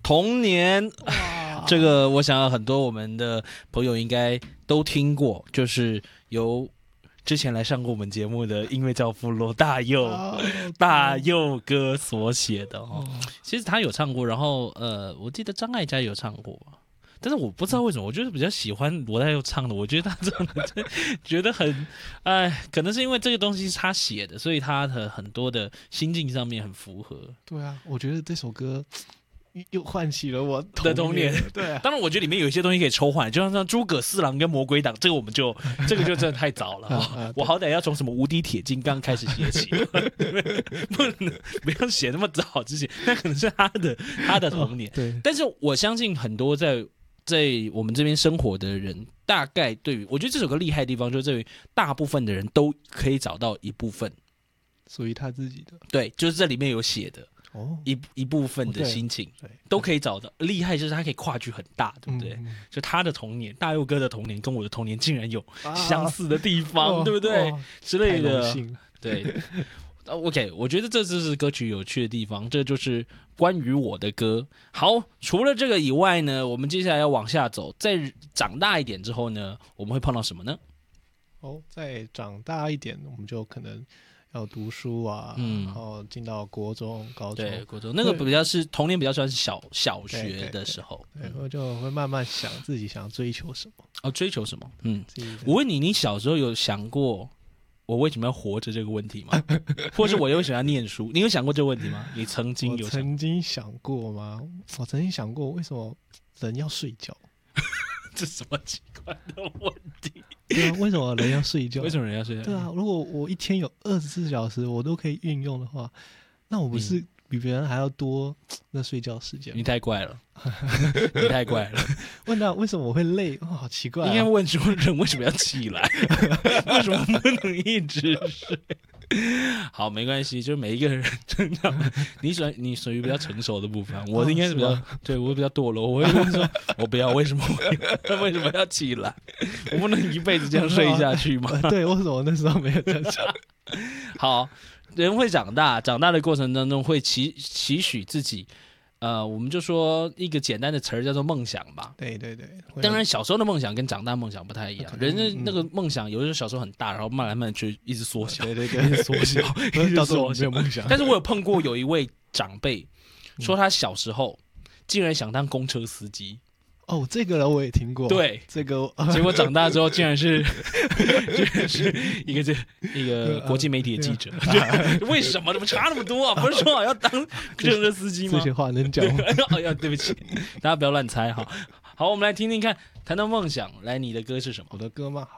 童年，这个我想很多我们的朋友应该都听过，就是由之前来上过我们节目的音乐教父罗大佑、大佑哥所写的哦。其实他有唱过，然后我记得张艾嘉有唱过，但是我不知道为什么，我就是比较喜欢罗大佑唱的，我觉得他唱的觉得很，可能是因为这个东西是他写的，所以他的很多的心境上面很符合。 对啊，我觉得这首歌又唤起了我的童年。 对啊， 当然我觉得里面有一些东西可以抽换，就像诸葛四郎跟魔鬼党，这个这个就真的太早了。我好歹要从什么无敌铁金刚开始写起，不要写那么早之前，那可能是他的童年。 对， 但是我相信很多在我们这边生活的人，大概对于我觉得这首歌厉害的地方，就是在于大部分的人都可以找到一部分属于他自己的。 对，就是这里面有写的。一部分的心情都可以找到，厉害就是他可以跨距很大，对不对？就他的童年，大佑哥的童年跟我的童年竟然有相似的地方，对不对？之类的，对。OK， 我觉得这就是歌曲有趣的地方，这就是关于我的歌。好，除了这个以外呢，我们接下来要往下走，在长大一点之后呢，我们会碰到什么呢？ 再长大一点，我们就可能要读书啊，然后进到国中、高中。 对，国中那个比较是童年，比较算是小学的时候。 对，我就会慢慢想自己想追求什么。 追求什么？我问你，你小时候有想过我为什么要活着这个问题吗？或者是我为什么要念书？你有想过这个问题吗？你曾经有想过吗？我曾经想过，为什么人要睡觉？ 这什么奇怪的问题？ 对啊，为什么人要睡觉？ 为什么人要睡觉？ 对啊，如果我一天有24小时，我都可以运用的话，那我不是比别人还要多那睡觉时间？ 你太怪了，你太怪了。 问到为什么我会累？好奇怪。 应该问说人为什么要起来？为什么不能一直睡？好，没关系，就是每一个人真的，你属于比较成熟的部分，我应该是比较，对我比较堕落，我会问说，我不要，为什么要起来？我不能一辈子这样睡下去吗？ 对，为什么那时候没有这样想？ 好，人会长大的过程当中会期许自己。我们就说一个简单的词儿叫做梦想吧。 对。 当然，小时候的梦想跟长大梦想不太一样。人的那个梦想，有的时候小时候很大，然后慢慢就一直缩小， 对，一直缩小，到时候没有梦想。 但是我有碰过有一位长辈，说他小时候竟然想当公车司机。 这个人我也听过。对，这个结果长大之后竟然是一个国际媒体的记者。为什么？怎么差那么多啊？不是说好要当公车司机吗？ 这些话能讲吗？ 对不起，大家不要乱猜哈。好，我们来听听看，谈到梦想，来，你的歌是什么？ 我的歌吗？